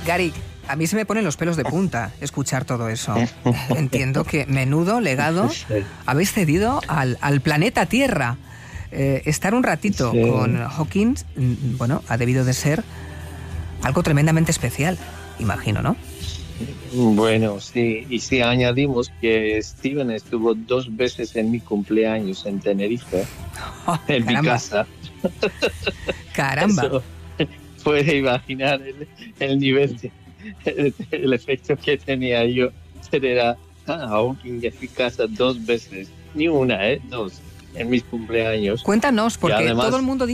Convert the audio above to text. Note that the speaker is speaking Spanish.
Gary, a mí se me ponen los pelos de punta escuchar todo eso. Entiendo que menudo legado habéis cedido al planeta Tierra. Estar un ratito con Hawkins, bueno, ha debido de ser algo tremendamente especial, imagino, ¿no? Bueno, sí, y si añadimos que Steven estuvo 2 veces en mi cumpleaños en Tenerife, en mi casa. ¡Caramba! Eso, puede imaginar el nivel, el efecto que tenía yo. Tener a Hawking en mi casa 2 veces, ni una, 2, en mis cumpleaños. Cuéntanos, Y porque además, todo el mundo dice